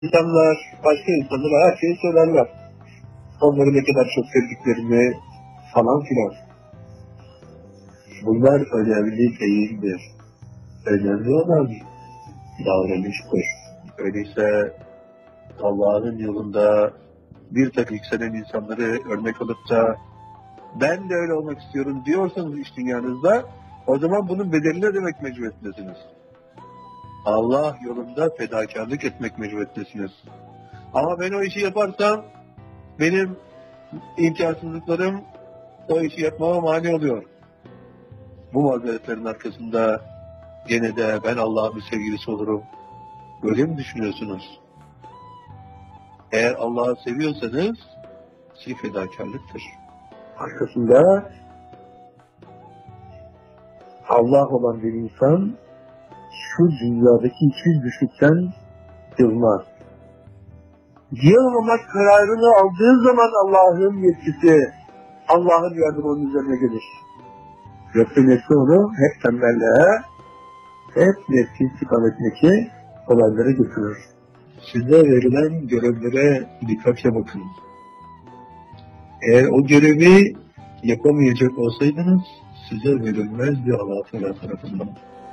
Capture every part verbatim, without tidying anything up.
İnsanlar, başka insanlara her şeyi söylerler. Onları ne kadar çok sevdiklerini falan filan. Bunlar önemli değildir. Önemli olan davranıştır. Öyleyse Allah'ın yolunda bir takım yükselen insanları örnek alıp da ben de öyle olmak istiyorum diyorsanız iş dünyanızda, o zaman bunun bedelini ödemek mecburiyetindesiniz. Allah yolunda fedakarlık etmek mecburiyetindesiniz. Ama ben o işi yaparsam benim imkansızlıklarım o işi yapmama mani oluyor. Bu mazeretlerin arkasında gene de ben Allah'ın bir sevgilisi olurum. Öyle mi düşünüyorsunuz? Eğer Allah'ı seviyorsanız sizi fedakarlıktır. Arkasında Allah olan bir insan şu dünyadaki hiçbir güçlükten yılmaz. Yılmamak kararını aldığı zaman Allah'ın yetkisi, Allah'ın yardımı onun üzerine gelir. Yoksa nefsi onu hep tembelliğe, hep nefsi istikametindeki olaylara götürür. Size verilen görevlere dikkatle bakın. Eğer o görevi yapamayacak olsaydınız, size verilmezdi Allah Teala tarafından.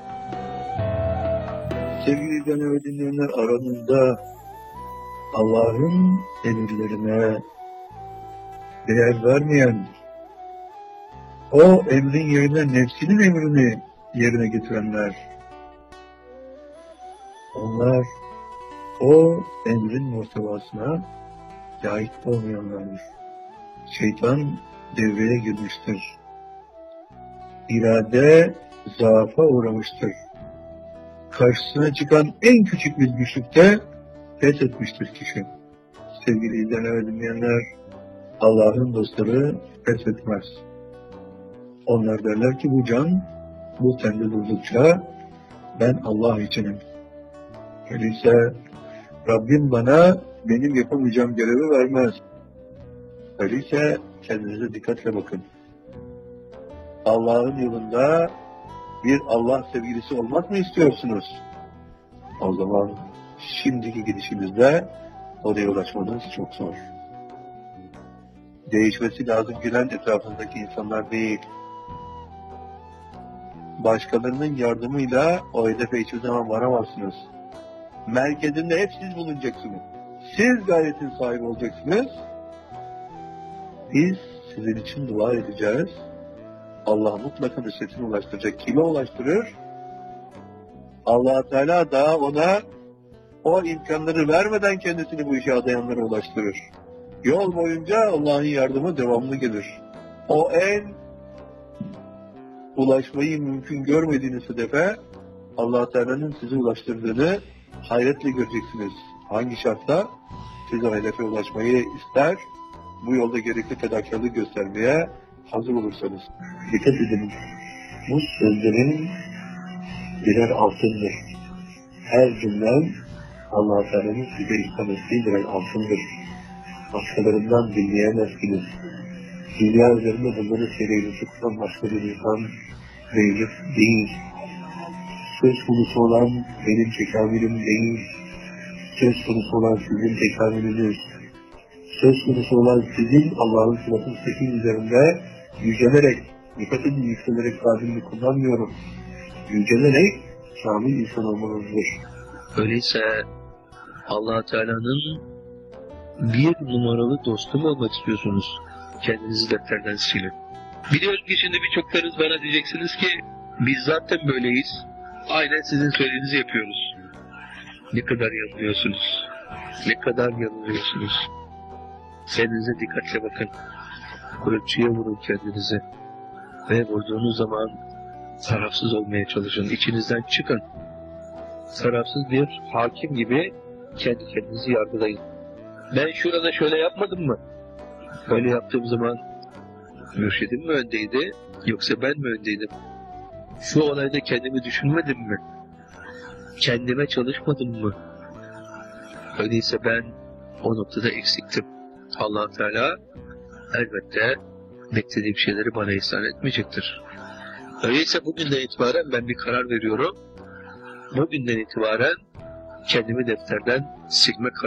Sevgili izleyenler ve dinleyenler, aranızda Allah'ın emirlerine değer vermeyen, o emrin yerine nefsinin emrini yerine getirenler, onlar o emrin muhtevasına layık olmayanlardır. Şeytan devreye girmiştir. İrade zaafa uğramıştır. Karşısına çıkan en küçük bir güçlükte pes etmiştir kişi. Sevgili izleyenler ve dinleyenler, Allah'ın dostları pes etmez. Onlar derler ki bu can, bu tende durdukça ben Allah içinim. Öyleyse Rabbim bana benim yapamayacağım görevi vermez. Öyleyse kendinize dikkatle bakın. Allah'ın yolunda bir Allah sevgilisi olmak mı istiyorsunuz? O zaman şimdiki gidişinizde oraya ulaşmanız çok zor. Değişmesi lazım gelen etrafındaki insanlar değil. Başkalarının yardımıyla o hedefe hiçbir zaman varamazsınız. Merkezinde hep siz bulunacaksınız. Siz gayretin sahibi olacaksınız. Biz sizin için dua edeceğiz. Allah mutlaka nusretini ulaştıracak. Kime ulaştırır? Allah Teala daha ona o imkanları vermeden kendisini bu işe adayanlara ulaştırır. Yol boyunca Allah'ın yardımı devamlı gelir. O en ulaşmayı mümkün görmediğiniz hedefe Allah Teala'nın sizi ulaştırdığını hayretle göreceksiniz. Hangi şartla? Siz o hedefe ulaşmayı ister, bu yolda gerekli fedakarlık göstermeye hazır olursanız. Dikkat edin, bu sözlerin birer altındır. Her cümlem Allah-u Teala'nın size ihsan ettiği birer altındır. Başkalarından dinleyemezsiniz. Dünya üzerinde bunları sereyini tutan başka bir insan mevcut değil. Söz konusu olan benim tekamülüm değil. Söz konusu olan sizin tekamülünüz. Söz konusu olan sizin Allah'ın sıfatı sekin üzerinde yücelerek, dikkat edin yükselerek tabirini kullanmıyorum. Yücelerek kamil insan olmanızdır. Öyleyse Allah Teala'nın bir numaralı dostu mu olmak istiyorsunuz? Kendinizi defterden silin. Biliyorum ki şimdi birçoklarınız bana diyeceksiniz ki biz zaten böyleyiz. Aynen sizin söylediğinizi yapıyoruz. Ne kadar yanılıyorsunuz. Ne kadar yanılıyorsunuz. Kendinize dikkatle bakın. Ölçüye vurun kendinizi. Ve vurduğunuz zaman tarafsız olmaya çalışın. İçinizden çıkın. Tarafsız bir hakim gibi kendi kendinizi yargılayın. Ben şurada şöyle yapmadım mı? Böyle yaptığım zaman mürşidim mi öndeydi, yoksa ben mi öndeydim? Şu olayda kendimi düşünmedim mi? Kendime çalışmadım mı? Öyleyse ben o noktada eksiktim. Allah Teala elbette beklediğim şeyleri bana ihsan etmeyecektir. Öyleyse bugünden itibaren ben bir karar veriyorum. Bugünden itibaren kendimi defterden silme